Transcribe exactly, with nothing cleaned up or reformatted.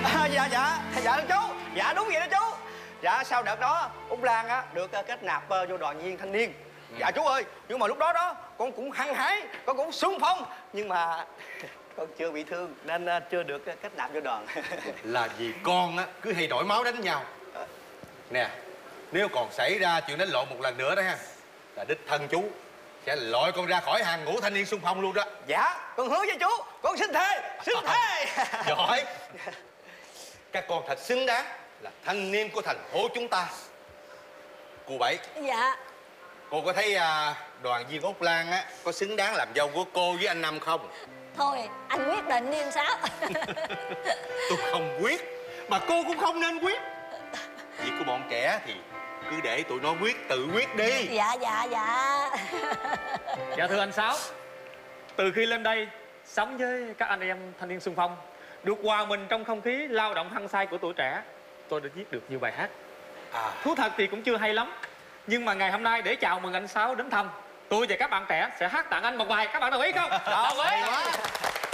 À, dạ dạ dạ thưa chú, dạ đúng vậy đó chú. Dạ sau đợt đó Út Lan á được kết nạp vô đoàn viên thanh niên. Ừ. Dạ chú ơi, nhưng mà lúc đó đó con cũng hăng hái, con cũng xung phong, nhưng mà con chưa bị thương nên chưa được kết nạp vô đoàn. Là vì con á cứ hay đổi máu đánh nhau. Nè, nếu còn xảy ra chuyện đánh lộn một lần nữa đó ha, là đích thân chú sẽ loại con ra khỏi hàng ngũ thanh niên xung phong luôn đó. Dạ, con hứa với chú, con xin thề, xin thề. Giỏi. Các con thật xứng đáng là thanh niên của thành phố chúng ta. Cô Bảy. Dạ. Cô có thấy à, đoàn viên Út Lan á có xứng đáng làm dâu của cô với anh Năm không? Thôi, anh quyết định đi anh Sáu. Tôi không quyết, mà cô cũng không nên quyết. Việc của bọn trẻ thì cứ để tụi nó quyết, tự quyết đi. Dạ, dạ, dạ. Dạ thưa anh Sáu, từ khi lên đây sống với các anh em thanh niên xung phong, được hòa mình trong không khí lao động hăng say của tuổi trẻ, tôi đã viết được nhiều bài hát. À. Thú thật thì cũng chưa hay lắm, nhưng mà ngày hôm nay để chào mừng anh Sáu đến thăm, tôi và các bạn trẻ sẽ hát tặng anh một bài. Các bạn đồng ý không? Đồng ý.